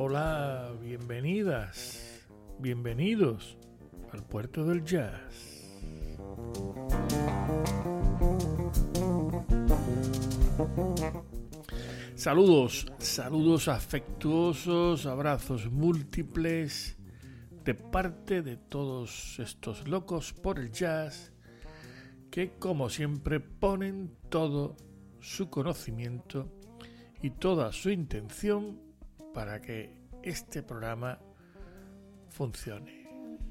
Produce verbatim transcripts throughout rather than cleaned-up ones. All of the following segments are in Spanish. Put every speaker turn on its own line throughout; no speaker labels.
Hola, bienvenidas, bienvenidos al Puerto del Jazz. Saludos, saludos afectuosos, abrazos múltiples de parte de todos estos locos por el jazz que, como siempre, ponen todo su conocimiento y toda su intención para que este programa funcione.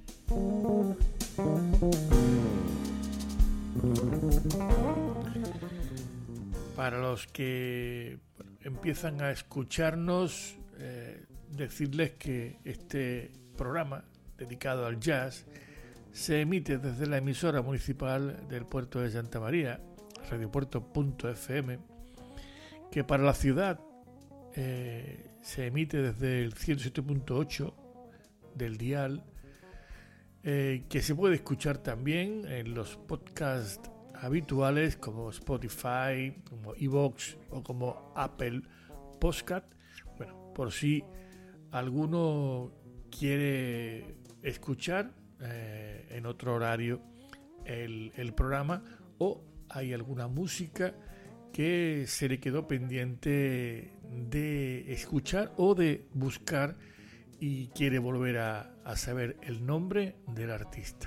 Para los que bueno, empiezan a escucharnos, eh, decirles que este programa dedicado al jazz se emite desde la emisora municipal del puerto de Santa María, radiopuerto punto efe eme, que para la ciudad eh, se emite desde el ciento siete punto ocho del dial, eh, que se puede escuchar también en los podcasts habituales como Spotify, como iVoox o como Apple Podcast. Bueno, por si alguno quiere escuchar eh, en otro horario el, el programa, o hay alguna música que se le quedó pendiente de escuchar o de buscar y quiere volver a, a saber el nombre del artista.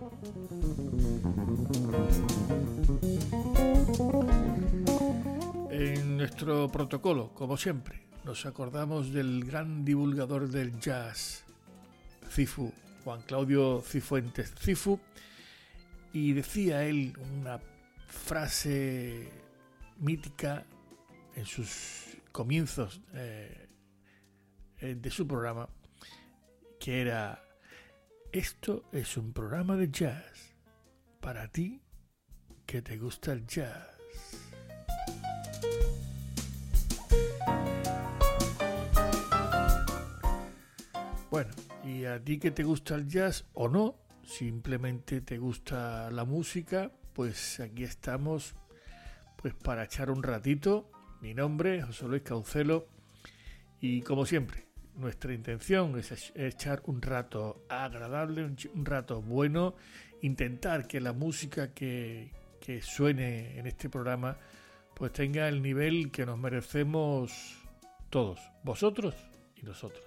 En nuestro protocolo, como siempre, nos acordamos del gran divulgador del jazz, Cifu, Juan Claudio Cifuentes Cifu, y decía él una frase mítica en sus comienzos eh, de su programa, que era: esto es un programa de jazz para ti que te gusta el jazz. Bueno, y a ti que te gusta el jazz o no, simplemente te gusta la música, pues aquí estamos pues para echar un ratito. Mi nombre es José Luis Caucelo y, como siempre, nuestra intención es echar un rato agradable, un rato bueno, intentar que la música que, que suene en este programa pues tenga el nivel que nos merecemos todos, vosotros y nosotros.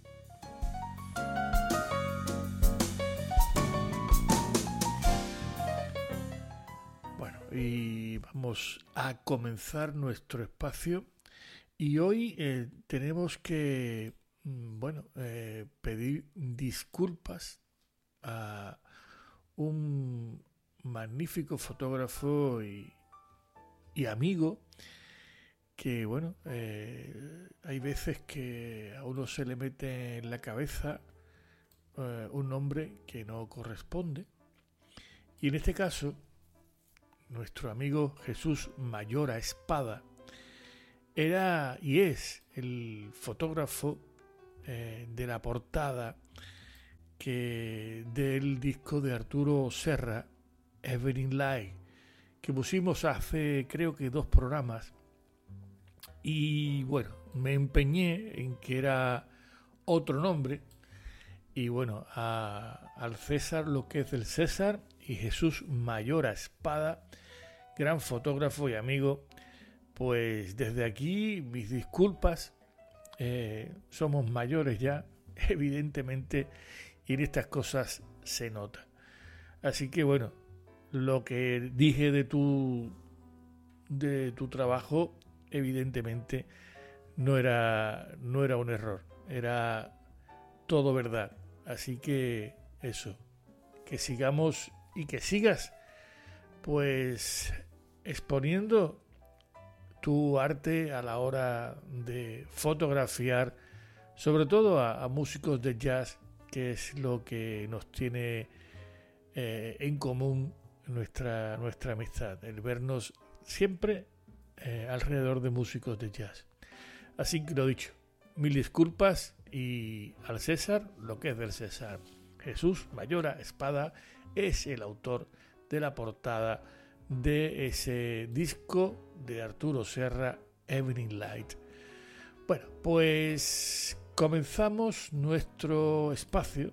Y vamos a comenzar nuestro espacio, y hoy eh, tenemos que bueno eh, pedir disculpas a un magnífico fotógrafo y, y amigo que bueno eh, hay veces que a uno se le mete en la cabeza eh, un nombre que no corresponde, y en este caso nuestro amigo Jesús Mayora Espada era y es el fotógrafo eh, de la portada que del disco de Arturo Serra, Evening Light, que pusimos hace creo que dos programas, y bueno, me empeñé en que era otro nombre, y bueno, a, al César lo que es del César, y Jesús Mayora Espada, gran fotógrafo y amigo, pues desde aquí mis disculpas, eh, somos mayores ya, evidentemente, y en estas cosas se nota. Así que bueno, lo que dije de tu, de tu trabajo, evidentemente no era, no era un error, era todo verdad. Así que eso, que sigamos y que sigas pues exponiendo tu arte a la hora de fotografiar, sobre todo a, a músicos de jazz, que es lo que nos tiene eh, en común nuestra, nuestra amistad, el vernos siempre eh, alrededor de músicos de jazz. Así que lo dicho, mil disculpas, y al César lo que es del César. Jesús Mayora Espada es el autor de la portada de ese disco de Arturo Serra, Evening Light. Bueno, pues comenzamos nuestro espacio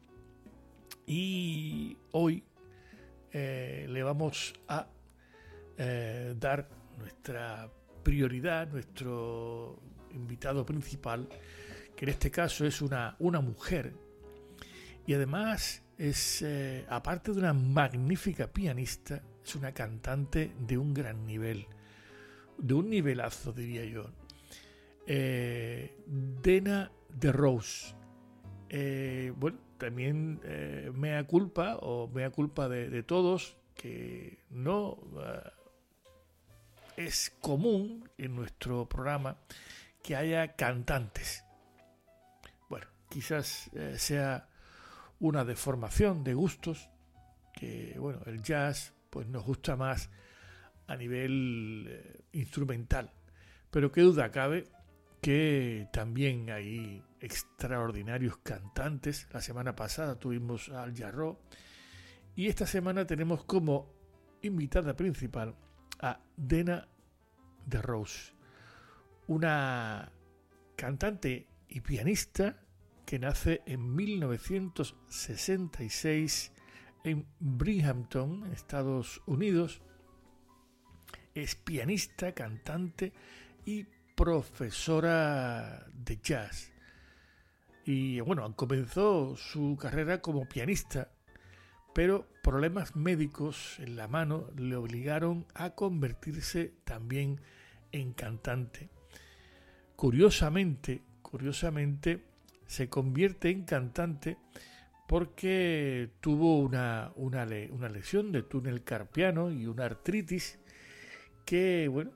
y hoy eh, le vamos a eh, dar nuestra prioridad, nuestro invitado principal, que en este caso es una, una mujer y además es, eh, aparte de una magnífica pianista, es una cantante de un gran nivel, de un nivelazo diría yo. Eh, Dana DeRose. Eh, bueno, también eh, mea culpa o mea culpa de, de todos que no uh, es común en nuestro programa que haya cantantes. Bueno, quizás eh, sea una deformación de gustos, que bueno, el jazz pues nos gusta más a nivel eh, instrumental, pero qué duda cabe que también hay extraordinarios cantantes. La semana pasada tuvimos a Al Jarreau y esta semana tenemos como invitada principal a Dana DeRose, una cantante y pianista que nace en mil novecientos sesenta y seis en Binghamton, Estados Unidos. Es pianista, cantante y profesora de jazz. Y bueno, comenzó su carrera como pianista, pero problemas médicos en la mano le obligaron a convertirse también en cantante. Curiosamente, curiosamente, se convierte en cantante porque tuvo una, una, una lesión de túnel carpiano y una artritis que, bueno,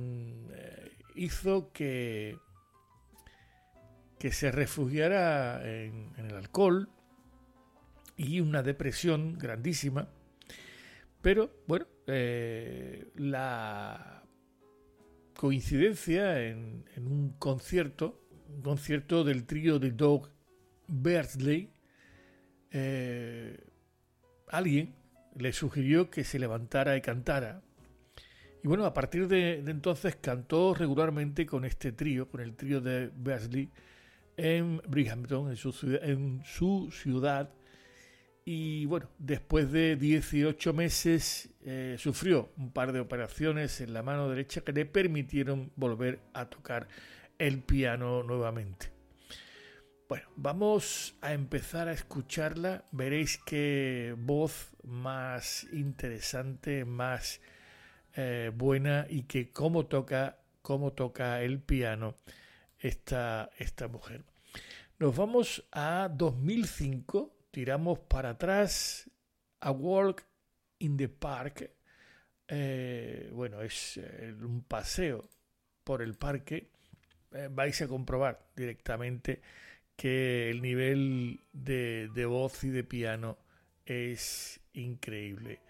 hizo que, que se refugiara en, en el alcohol y una depresión grandísima. Pero, bueno, eh, la coincidencia en, en un concierto, un concierto del trío de Doug Beardsley, eh, alguien le sugirió que se levantara y cantara. Y bueno, a partir de, de entonces cantó regularmente con este trío, con el trío de Beardsley en Binghamton, en su, en su ciudad. Y bueno, después de dieciocho meses eh, sufrió un par de operaciones en la mano derecha que le permitieron volver a tocar el piano nuevamente. Bueno, vamos a empezar a escucharla. Veréis qué voz más interesante, más eh, buena, y que cómo toca, cómo toca el piano esta, esta mujer. Nos vamos a dos mil cinco. Tiramos para atrás, A Walk in the Park. Eh, bueno, es eh, un paseo por el parque. Eh, vais a comprobar directamente que el nivel de, de voz y de piano es increíble.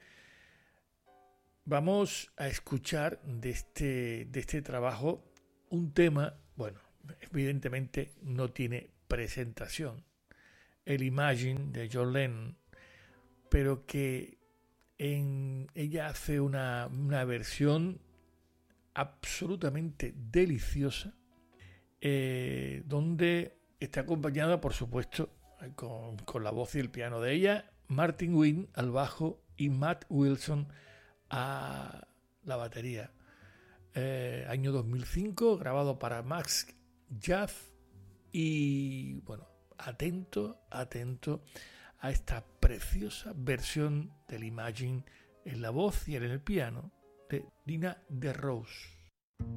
Vamos a escuchar de este, de este trabajo un tema, bueno, evidentemente no tiene presentación, el Imagine de John Lennon, pero que en ella hace una, una versión absolutamente deliciosa, eh, donde está acompañada, por supuesto, con, con la voz y el piano de ella, Martin Wynn al bajo y Matt Wilson a la batería. Eh, año dos mil cinco, grabado para Max Jazz. Y bueno, atento, atento a esta preciosa versión del Imagine en la voz y en el piano de Dana DeRose.